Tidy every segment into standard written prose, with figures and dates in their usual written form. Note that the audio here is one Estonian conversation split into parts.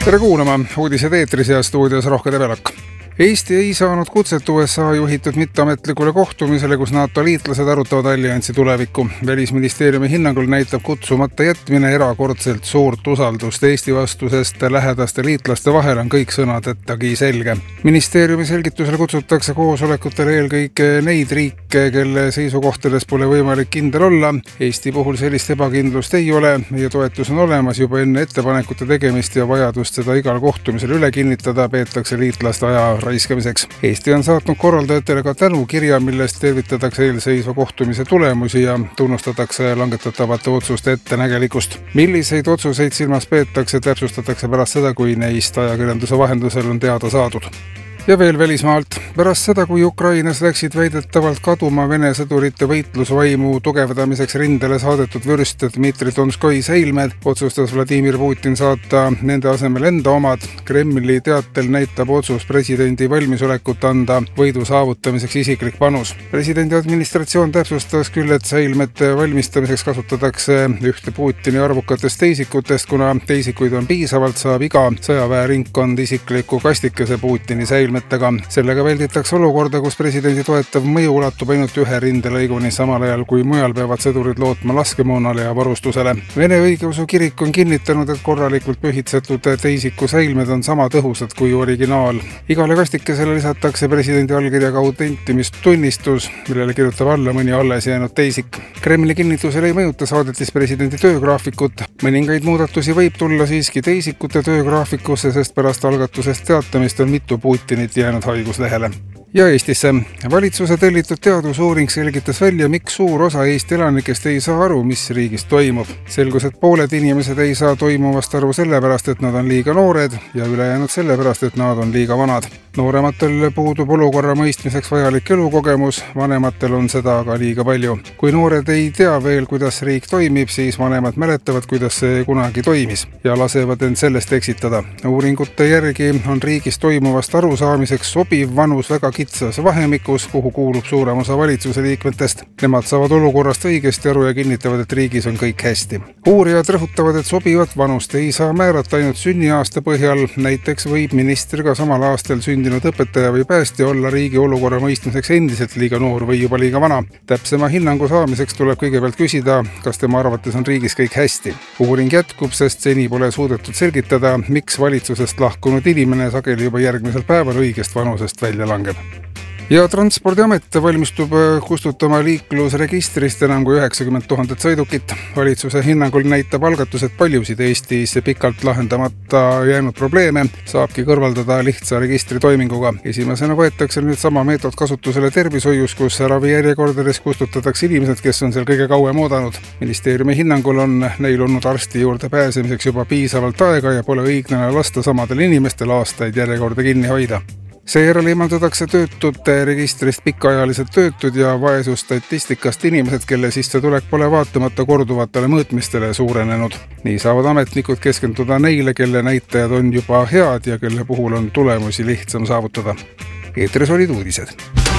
Tere kuulama, uudised eetris ja stuudios Rohke Tebelak. Eesti ei saanud kutset USA juhitud mitteametlikule kohtumisele, kus NATO liitlased arutavad alliansi tulevikku. Välisministeeriumi hinnangul näitab kutsumata jätmine erakordselt suurt usaldust Eesti vastu, sest lähedaste liitlaste vahel on kõik sõnadettagi selge. Ministeeriumi selgitusel kutsutakse koosolekutele eelkõige neid riike, kelle seisukohtades pole võimalik kindel olla. Eesti puhul sellist ebakindlust ei ole, meie toetus on olemas juba enne ettepanekute tegemist ja vajadust seda igal kohtumisel üle kinnitada peetakse liitlaste aja raiskamiseks. Eesti on saatnud korraldajatele ka tänukirja, millest tervitatakse eelseisva kohtumise tulemusi ja tunnustatakse langetatavate otsuste ettenägelikkust. Milliseid otsuseid silmas peetakse, täpsustatakse pärast seda, kui neist ajakirjanduse vahendusel on teada saadud. Ja veel välismaalt. Pärast seda, kui Ukrainas läksid väidetavalt kaduma Vene sõdurite võitlusvaimu tugevdamiseks rindele saadetud vürst Dmitri Donskoi seilmed, otsustas Vladimir Putin saata nende asemel enda omad. Kremli teatel näitab otsus presidendi valmisolekut anda võidu saavutamiseks isiklik panus. Presidendi administratsioon täpsustas küll, et seilmete valmistamiseks kasutatakse ühte Putini arvukatest teisikutest, kuna teisikuid on piisavalt, saab iga sõjaväeringkond isikliku kastikese Putini seilmetega. Sellega välditakse olukorda, kus presidendi toetav mõju ulatub ainult ühe rindelõiguni, samal ajal kui mujal peavad sõdurid lootma laskemoonale ja varustusele. Vene õigeusu kirik on kinnitanud, et korralikult pühitsetud teisiku säilmed on sama tõhusad kui originaal. Igale kastikesele lisatakse presidendi allkirjaga autentimistunnistus, millele kirjutab alla mõni alles jäänud teisik. Kremli kinnitusel ei mõjuta saadetis presidendi töögraafikut. Mõningaid muudatusi võib tulla siiski teisikute töögraafikusse, sest pärast algatusest teatamist on mitu Putini jäänud haiguslehele. Ja Eestisse. Valitsuse tellitud teadusuuring selgitas välja, miks suur osa Eesti elanikest ei saa aru, mis riigis toimub. Selgus, et pooled inimesed ei saa toimuvast aru sellepärast, et nad on liiga noored ja ülejäänud sellepärast, et nad on liiga vanad. Noorematel puudub olukorra mõistmiseks vajalik elukogemus, vanematel on seda aga liiga palju. Kui noored ei tea veel, kuidas riik toimib, siis vanemad mäletavad, kuidas see kunagi toimis ja lasevad end sellest eksitada. Uuringute järgi on riigis toimuvast arusaamiseks sobiv vanus väga kitsas vahemikus, kuhu kuulub suurem osa valitsuse liikmetest. Nemad saavad olukorrast õigesti aru ja kinnitavad, et riigis on kõik hästi. Uurijad rõhutavad, et sobivat vanust ei saa määrata ainult sünniaasta põhjal. Näiteks võib minister ka samal aastal sündinud õpetaja või päästja olla riigi olukorra mõistmiseks endiselt liiga noor või juba liiga vana. Täpsema hinnangu saamiseks tuleb kõigepealt küsida, kas tema arvates on riigis kõik hästi. Uuring jätkub, sest seni pole suudetud selgitada, miks valitsusest lahkunud inimene sageli juba järgmisel päeval õigest vanusest välja langeb. Ja Transpordiamet valmistub kustutama liiklusregistrist enam kui 90 000 sõidukit. Valitsuse hinnangul näitab algatus, et paljusid Eestis pikalt lahendamata jäänud probleeme saabki kõrvaldada lihtsa registritoiminguga. Esimesena võetakse nüüd sama meetod kasutusele tervishoius, kus ravijärjekordades kustutatakse inimesed, kes on seal kõige kauem oodanud. Ministeeriumi hinnangul on neil olnud arsti juurde pääsemiseks juba piisavalt aega ja pole õiglane lasta samadel inimestel aastaid järjekorda kinni hoida. Seejärel eemaldatakse töötute registrist pikaajalised töötud ja vaesusstatistikast inimesed, kelle sissetulek pole vaatamata korduvatele mõõtmistele suurenenud. Nii saavad ametnikud keskenduda neile, kelle näitajad on juba head ja kelle puhul on tulemusi lihtsam saavutada. Eetris olid uudised.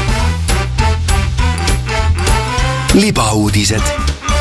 Libauudised.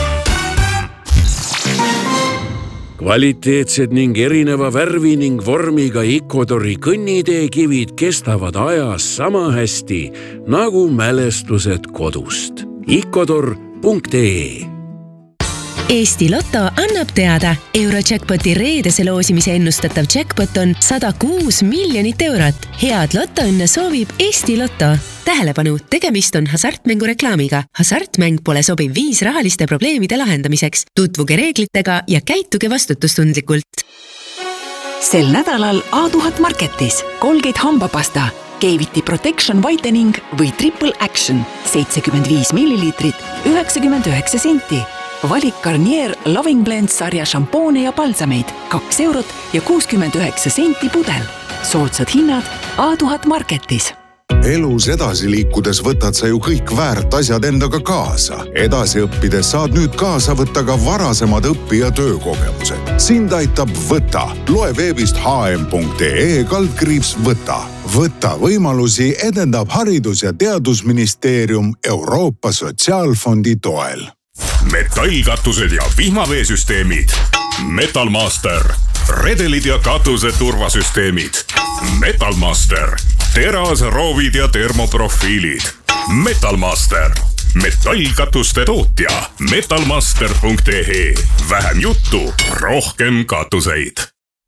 Kvaliteetsed ning erineva värvi ning vormiga Icodori kõnniteekivid kestavad ajas sama hästi nagu mälestused kodust. Icodor.ee. Eesti Lotto annab teada, Eurojackpoti reedese loosimise ennustatav jackpot on 106 miljonit eurot. Head lotoõnne soovib Eesti Lotto. Tähelepanu, tegemist on hasartmängu reklaamiga. Hasartmäng pole sobiv viis rahaliste probleemide lahendamiseks. Tutvuge reeglitega ja käituge vastutustundlikult. Sel nädalal A1000 Marketis Colgate hambapasta, Cavity Protection Whitening või Triple Action 75 milliliitrit 99 senti. Valik Garnier Loving Blend sarja šampoone ja balsameid 2 eurot ja 69 senti pudel. Soodsad hinnad A1000 Marketis. Elus edasi liikudes võtad sa ju kõik väärt asjad endaga kaasa. Edasi õppides saad nüüd kaasa võtta ka varasemad õpi- ja töökogemused. Sind aitab Võta. Loe veebist hm.ee/võta. Võta võimalusi edendab Haridus- ja Teadusministeerium Euroopa Sotsiaalfondi toel. Metallkatused ja vihmaveesüsteemid. Metalmaster. redelid ja katuse turvasüsteemid. Metalmaster, terasroovid ja termoprofiilid. Metalmaster, metallkatuste tootja. Metalmaster.ee. Vähem juttu, rohkem katuseid.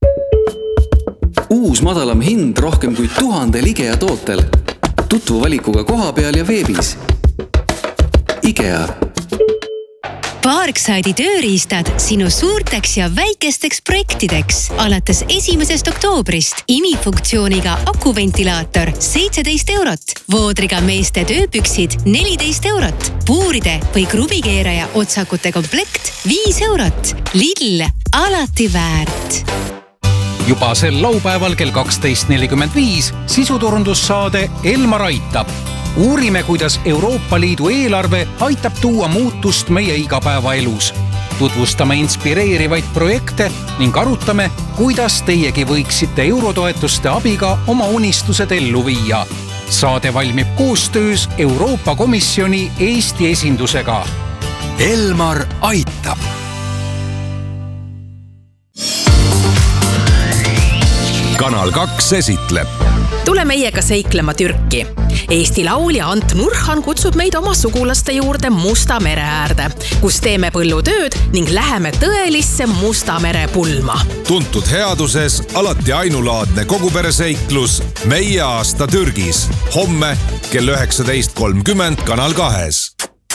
Uus madalam hind rohkem kui 1000 IKEA tootel. Tutvu valikuga koha peal ja veebis. IKEA. Parkside'i tööriistad sinu suurteks ja väikesteks projektideks. Alates 1. oktoobrist imifunktsiooniga akuventilaator 17 €, voodriga meeste tööpüksid 14 €, puuride või kruvikeeraja otsakute komplekt 5 €. Lidl, alati väärt. Juba sel laupäeval kell 12.45 sisuturundussaade Elmar aitab. Uurime, kuidas Euroopa Liidu eelarve aitab tuua muutust meie igapäevaelus. Tutvustame inspireerivaid projekte ning arutame, kuidas teiegi võiksite eurotoetuste abiga oma unistused ellu viia. Saade valmib koostöös Euroopa Komisjoni Eesti esindusega. Elmar aitab. Kanal 2 esitleb. Tule meiega seiklema Türki. Eesti laulja Ant Nurhan kutsub meid oma sugulaste juurde Musta mere äärde, kus teeme põllutööd ning läheme tõelisse Musta mere pulma. Tuntud headuses alati ainulaadne kogupereseiklus Meie aasta Türgis. Homme kell 19.30 Kanal 2.